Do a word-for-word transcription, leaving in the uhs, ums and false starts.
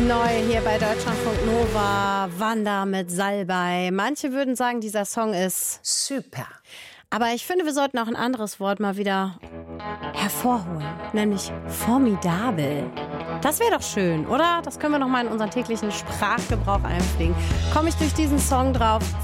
Neu hier bei Deutschlandfunk Nova, Wanda mit Salbei. Manche würden sagen, dieser Song ist super. Aber ich finde, wir sollten auch ein anderes Wort mal wieder hervorholen, nämlich formidabel. Das wäre doch schön, oder? Das können wir noch mal in unseren täglichen Sprachgebrauch einpflegen. Komme ich durch diesen Song drauf?